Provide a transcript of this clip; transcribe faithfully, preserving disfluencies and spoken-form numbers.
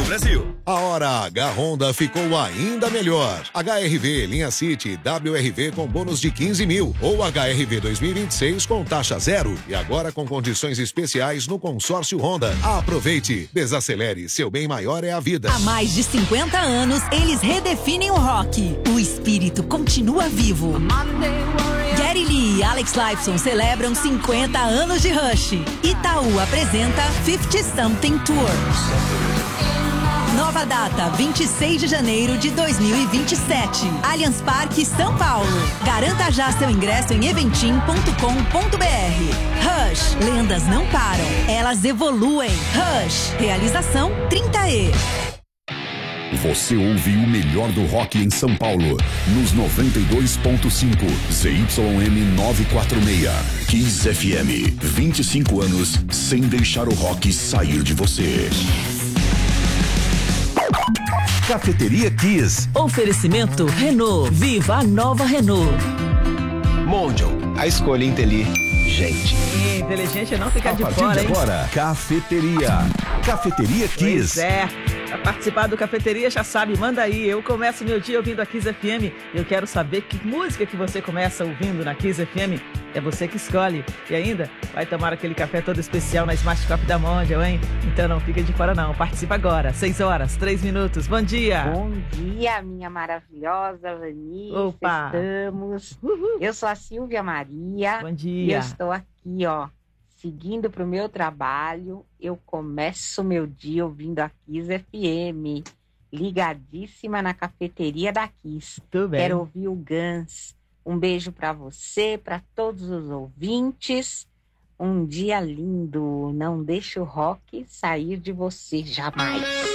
Brasil. A hora H Honda ficou ainda melhor. H R V linha City W R V com bônus de quinze mil ou H R V dois mil e vinte e seis com taxa zero e agora com condições especiais no consórcio Honda. Aproveite, desacelere, seu bem maior é a vida. Há mais de cinquenta anos, eles redefinem o rock. O espírito continua vivo. Gary Lee e Alex Lifeson celebram cinquenta anos de Rush. Itaú apresenta cinquenta Something Tour. Nova data, vinte e seis de janeiro de dois mil e vinte e sete. Allianz Parque, São Paulo. Garanta já seu ingresso em eventim ponto com ponto br. Rush, lendas não param, elas evoluem. Rush, realização trinta E. Você ouve o melhor do rock em São Paulo, nos noventa e dois ponto cinco, Z Y M novecentos e quarenta e seis. Kiss F M, vinte e cinco anos sem deixar o rock sair de você. Cafeteria Kiss. Oferecimento Renault. Viva a nova Renault. Mondial, a escolha inteligente. E inteligente não ficar de fora, fora, de hein? agora, Cafeteria. Cafeteria Kiss. Pois é. Pra participar do Cafeteria, já sabe, manda aí. Eu começo meu dia ouvindo a Kiss F M. Eu quero saber que música que você começa ouvindo na Kiss F M. É você que escolhe. E ainda, vai tomar aquele café todo especial na Smart Coffee da Mondial, hein? Então não fica de fora não. Participa agora. seis horas, três minutos. Bom dia. Bom dia, minha maravilhosa Vanice. Opa. Estamos. Uhul. Eu sou a Silvia Maria. Bom dia. E eu estou aqui, ó, seguindo para o meu trabalho. Eu começo meu dia ouvindo a Kiss F M, ligadíssima na cafeteria da Kiss. Tudo bem. Quero ouvir o Guns. Um beijo para você, para todos os ouvintes. Um dia lindo. Não deixe o rock sair de você jamais.